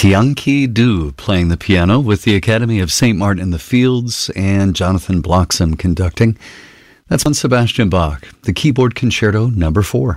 Tianqi Du playing the piano with the Academy of St. Martin in the Fields and Jonathan Bloxham conducting. That's on Sebastian Bach, the Keyboard Concerto No. 4.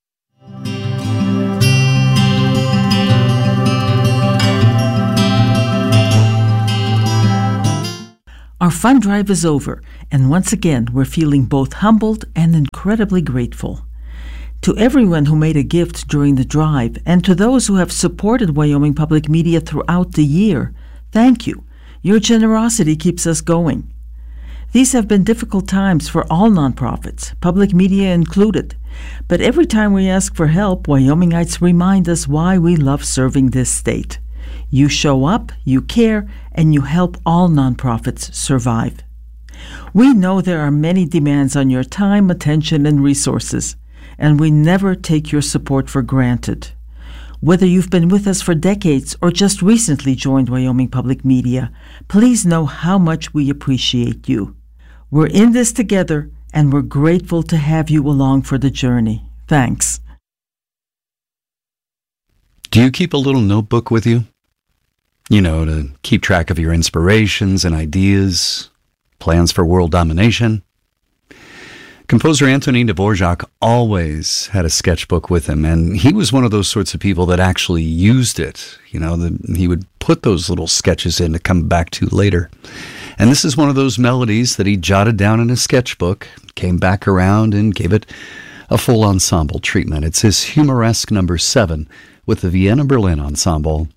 Our fund drive is over, and once again we're feeling both humbled and incredibly grateful. To everyone who made a gift during the drive, and to those who have supported Wyoming Public Media throughout the year, thank you. Your generosity keeps us going. These have been difficult times for all nonprofits, public media included. But every time we ask for help, Wyomingites remind us why we love serving this state. You show up, you care, and you help all nonprofits survive. We know there are many demands on your time, attention, and resources, and we never take your support for granted. Whether you've been with us for decades or just recently joined Wyoming Public Media, please know how much we appreciate you. We're in this together, and we're grateful to have you along for the journey. Thanks. Do you keep a little notebook with you? You know, to keep track of your inspirations and ideas, plans for world domination? Composer Antonin Dvorak always had a sketchbook with him, and he was one of those sorts of people that actually used it. You know, he would put those little sketches in to come back to later. And this is one of those melodies that he jotted down in a sketchbook, came back around and gave it a full ensemble treatment. It's his Humoresque No. 7 with the Vienna Berlin Ensemble.